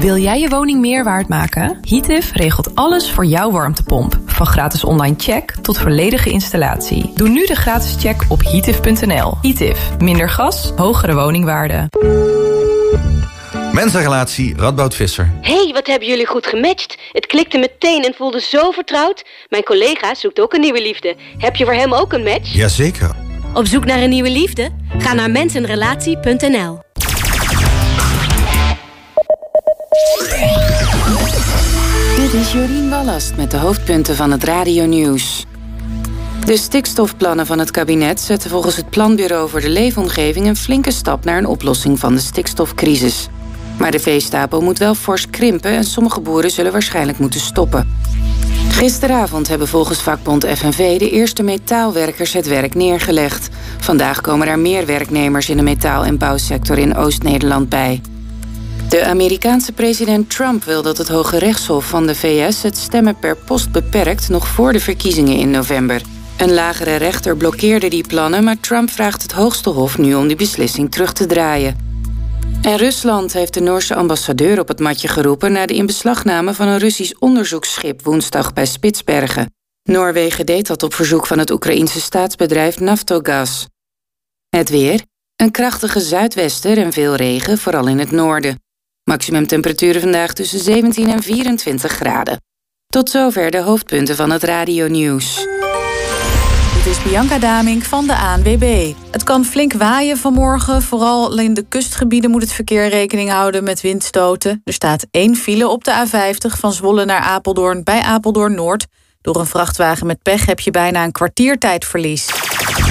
Wil jij je woning meer waard maken? Heative regelt alles voor jouw warmtepomp. Van gratis online check tot volledige installatie. Doe nu de gratis check op heative.nl. Heative. Minder gas, hogere woningwaarde. Mensenrelatie, Radboud Visser. Hey, wat hebben jullie goed gematcht. Het klikte meteen en voelde zo vertrouwd. Mijn collega zoekt ook een nieuwe liefde. Heb je voor hem ook een match? Jazeker. Op zoek naar een nieuwe liefde? Ga naar mensenrelatie.nl. Dit is Jorien Wallast met de hoofdpunten van het radionieuws. De stikstofplannen van het kabinet zetten volgens het Planbureau voor de Leefomgeving een flinke stap naar een oplossing van de stikstofcrisis. Maar de veestapel moet wel fors krimpen en sommige boeren zullen waarschijnlijk moeten stoppen. Gisteravond hebben volgens vakbond FNV de eerste metaalwerkers het werk neergelegd. Vandaag komen er meer werknemers in de metaal- en bouwsector in Oost-Nederland bij. De Amerikaanse president Trump wil dat het Hoge Rechtshof van de VS het stemmen per post beperkt nog voor de verkiezingen in november. Een lagere rechter blokkeerde die plannen, maar Trump vraagt het hoogste hof nu om die beslissing terug te draaien. En Rusland heeft de Noorse ambassadeur op het matje geroepen na de inbeslagname van een Russisch onderzoeksschip woensdag bij Spitsbergen. Noorwegen deed dat op verzoek van het Oekraïense staatsbedrijf Naftogaz. Het weer: een krachtige zuidwester en veel regen, vooral in het noorden. Maximumtemperaturen vandaag tussen 17 en 24 graden. Tot zover de hoofdpunten van het radionieuws. Dit is Bianca Damink van de ANWB. Het kan flink waaien vanmorgen. Vooral in de kustgebieden moet het verkeer rekening houden met windstoten. Er staat 1 file op de A50 van Zwolle naar Apeldoorn bij Apeldoorn Noord. Door een vrachtwagen met pech heb je bijna een kwartiertijdverlies.